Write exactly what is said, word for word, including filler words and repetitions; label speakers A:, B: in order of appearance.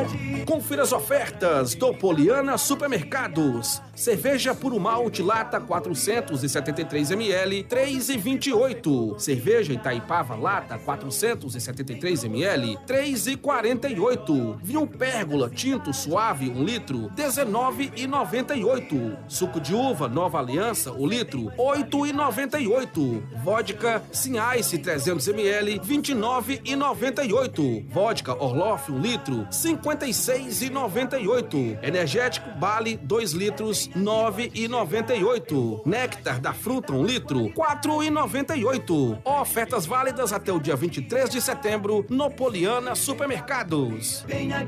A: Confira as ofertas do Poliana Supermercados. Cerveja Puro Malte Lata quatrocentos e setenta e três mililitros, três e vinte e oito. Cerveja Itaipava Lata quatrocentos e setenta e três mililitros, três e quarenta e oito. Vinho Pérgola Tinto Suave um litro, dezenove e noventa e oito. Suco de uva Nova Aliança o litro, oito e noventa e oito. Vodka Sim Ice trezentos mililitros, vinte e nove e noventa e oito. Vodka Orloff um litro, cinquenta e seis e noventa e oito. Energético Bali dois litros, nove e noventa e oito. Néctar da Fruta um litro, quatro e noventa e oito. Ofertas válidas até o dia vinte e três de setembro no Poliana Supermercados.